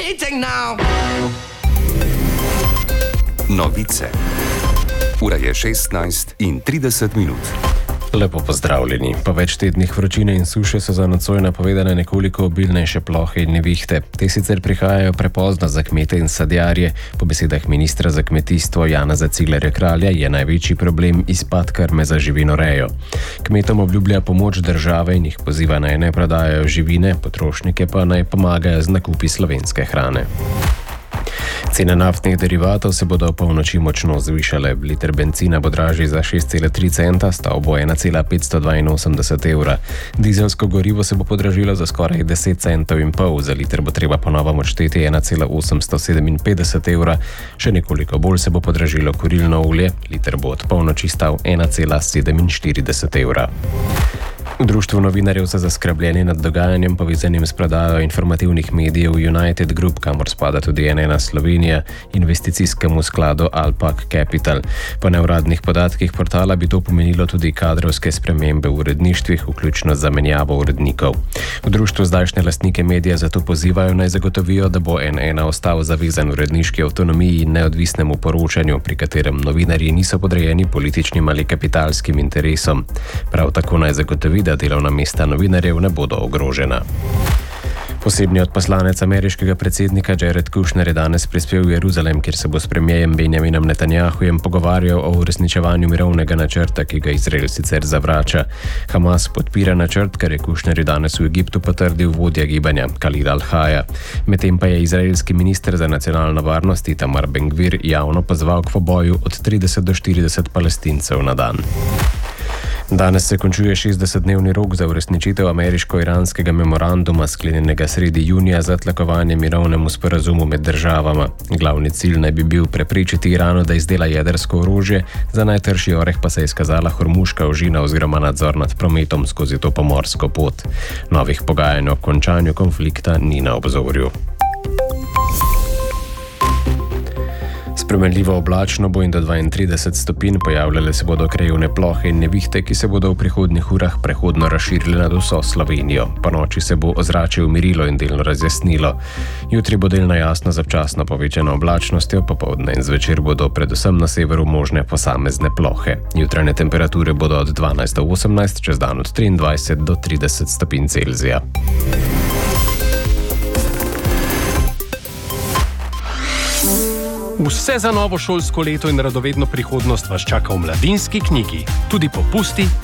meeting now. Novice. Ura je 16:30. Lepo pozdravljeni. Po več tednih vročine in suše so za nocoj napovedane nekoliko obilnejše plohe in nevihte. Te sicer prihajajo prepozno za kmete in sadjarje. Po besedah ministra za kmetijstvo Janeza Ciglerja Kralja je največji problem izpad krme za živinorejo. Kmetom obljublja pomoč države in jih poziva naj ne prodajajo živine, potrošnike pa naj pomagajo z nakupi slovenske hrane. Cene naftnih derivatov se bodo v polnoči močno zvišale. Liter bencina bo dražji za 6,3 centa, stavbo 1,582 evra. Dizelsko gorivo se bo podražilo za skoraj 10 centov in pol, za liter bo treba ponovno odšteti 1,857 evra. Še nekoliko bolj se bo podražilo kurilno olje, liter bo od polnoči stal 1,47 evra. V društvu novinarjev so zaskrbljeni nad dogajanjem povezanim s prodajo informativnih medijev United Group, kamor spada tudi N1 Slovenija, investicijskemu skladu Alpac Capital. Po neuradnih podatkih portala bi to pomenilo tudi kadrovske spremembe v uredništvih, vključno z zamenjavo urednikov. V društvu zdajšnje lastnike medija zato pozivajo naj zagotovijo, da bo N1 ostal zavezan uredniški avtonomiji in neodvisnemu poročanju, pri katerem novinarji niso podrejeni političnim ali kapitalskim interesom. Prav tako naj zagotovi, da delovna mesta novinarjev ne bodo ogrožena. Posebni odposlanec ameriškega predsednika Jared Kushner je danes prispel v Jeruzalem, kjer se bo s premierjem Benjaminom Netanjahujem pogovarjal o uresničevanju mirovnega načrta, ki ga Izrael sicer zavrača. Hamas podpira načrt, kar je Kushner danes v Egiptu potrdil vodja gibanja Khalil al-Haya. Medtem pa je izraelski minister za nacionalno varnost Itamar Ben-Gvir javno pozval k poboju od 30 do 40 Palestincev na dan. Danes se končuje 60-dnevni rok za uresničitev ameriško-iranskega memoranduma, sklenjenega sredi junija za tlakovanje mirovnemu sporazumu med državama. Glavni cilj naj bi bil preprečiti Iranu, da izdela jedrsko orožje, za najtrši oreh pa se je izkazala hormuška ožina oziroma nadzor nad prometom skozi to pomorsko pot. Novih pogajanj o končanju konflikta ni na obzorju. Spremenljivo oblačno bo in do 32 stopinj, pojavljale se bodo krajevne plohe in nevihte, ki se bodo v prihodnjih urah prehodno razširile nad vso Slovenijo. Po noči se bo ozračje umirilo in delno razjasnilo. Jutri bo delno jasno z občasno povečano oblačnostjo, popoldne in zvečer bodo predvsem na severu možne posamezne plohe. Jutranje temperature bodo od 12 do 18, čez dan od 23 do 30 stopinj Celzija. Vse za novo šolsko leto in radovedno prihodnost vas čaka v Mladinski knjigi. Tudi popusti,